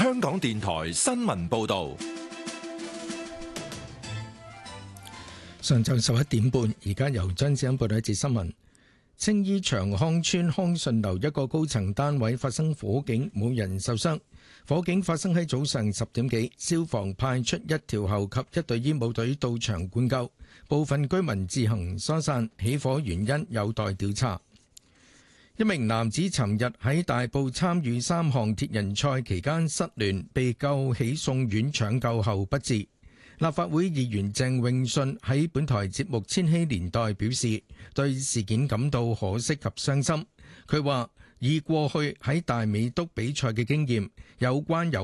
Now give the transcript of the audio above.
香港電台新聞報道。 上晝11點半，而家由張子欣報道一節新聞。青衣長康邨康順樓一個高層單位發生火警，冇人受傷。火警發生喺早上10點幾，消防派出1條喉及1隊煙霧隊到場灌救，部分居民自行疏散，起火原因有待調查。一名男子尋日喺大埔參與3項鐵人賽期間失聯，被救起送院搶救後不治。立法會議員鄭泳舜喺本台節目《千禧年代》表示，對事件感到可惜及傷心。佢話以過去喺大美督比賽嘅經驗，有關